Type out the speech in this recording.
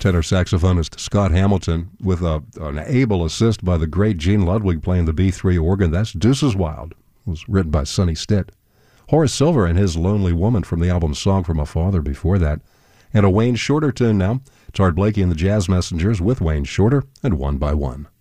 tenor saxophonist Scott Hamilton with an able assist by the great Gene Ludwig playing the B3 organ. That's Deuces Wild. It was written by Sonny Stitt. Horace Silver and his Lonely Woman from the album Song from a Father before that. And a Wayne Shorter tune now. It's Art Blakey and the Jazz Messengers with Wayne Shorter and One by One.